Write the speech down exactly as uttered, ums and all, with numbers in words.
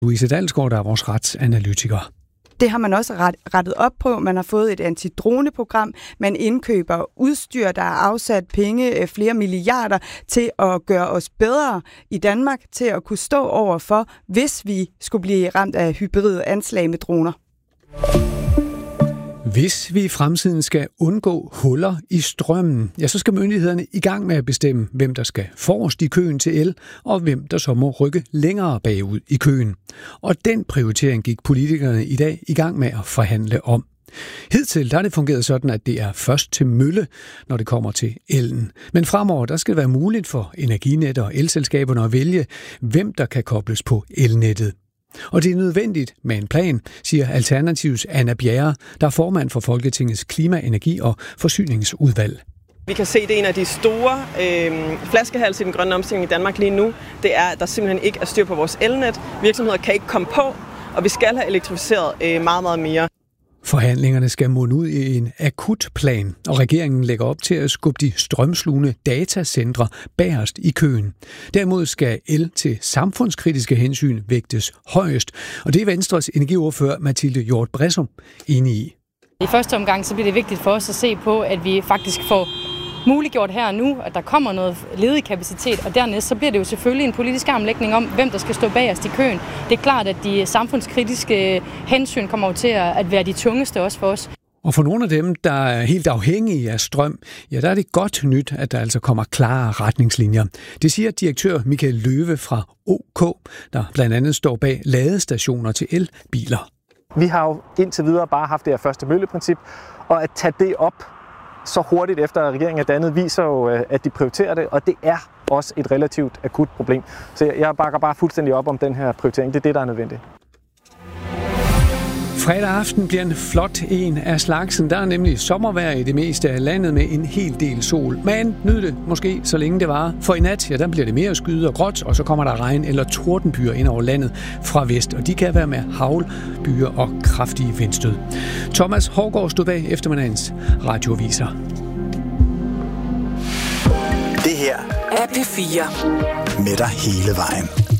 Louise Dalsgaard, der er vores retsanalytiker. Det har man også ret, rettet op på. Man har fået et antidroneprogram. Man indkøber udstyr, der er afsat penge, flere milliarder til at gøre os bedre i Danmark, til at kunne stå over for, hvis vi skulle blive ramt af hybride anslag med droner. Hvis vi i fremtiden skal undgå huller i strømmen, ja, så skal myndighederne i gang med at bestemme, hvem der skal forrest i køen til el, og hvem der så må rykke længere bagud i køen. Og den prioritering gik politikerne i dag i gang med at forhandle om. Hidtil der er det fungeret sådan, at det er først til mølle, når det kommer til elen. Men fremover der skal det være muligt for Energinet og elselskaberne at vælge, hvem der kan kobles på elnettet. Og det er nødvendigt med en plan, siger Alternativs Anna Bjerre, der er formand for Folketingets Klima-, Energi- og Forsyningsudvalg. Vi kan se, at det er en af de store øh, flaskehalse i den grønne omstilling i Danmark lige nu. Det er, at der simpelthen ikke er styr på vores elnet. Virksomheder kan ikke komme på, og vi skal have elektrificeret øh, meget, meget mere. Forhandlingerne skal munde ud i en akutplan, og regeringen lægger op til at skubbe de strømslugende datacentre bagerst i køen. Derimod skal el til samfundskritiske hensyn vægtes højest, og det er Venstres energiordfører Mathilde Hjort Bressum enig i. I første omgang så bliver det vigtigt for os at se på, at vi faktisk får muliggjort her og nu, at der kommer noget ledig kapacitet, og dernæst så bliver det jo selvfølgelig en politisk armlægning om, hvem der skal stå bagerst i køen. Det er klart, at de samfundskritiske hensyn kommer jo til at være de tungeste også for os. Og for nogle af dem, der er helt afhængige af strøm, ja, der er det godt nyt, at der altså kommer klare retningslinjer. Det siger direktør Michael Løve fra O K, der blandt andet står bag ladestationer til elbiler. Vi har jo indtil videre bare haft det her første mølleprincip, og at tage det op så hurtigt efter at regeringen er dannet, viser jo, at de prioriterer det, og det er også et relativt akut problem. Så jeg bakker bare fuldstændig op om den her prioritering. Det er det, der er nødvendigt. Fredag aften bliver en flot en af slagsen. Der er nemlig sommervejr i det meste af landet med en hel del sol. Men nyd det måske, så længe det varer. For i nat, ja, der bliver det mere skyde og gråt, og så kommer der regn eller tordenbyer ind over landet fra vest. Og de kan være med haglbyer og kraftige vindstød. Thomas Hårgaard stod bag eftermiddagens radioaviser. Det her er P fire med dig hele vejen.